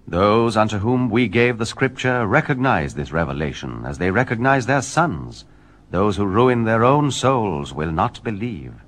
Those unto whom we gave the Scripture recognize this revelation, as they recognize their sons. Those who ruin their own souls will not believe.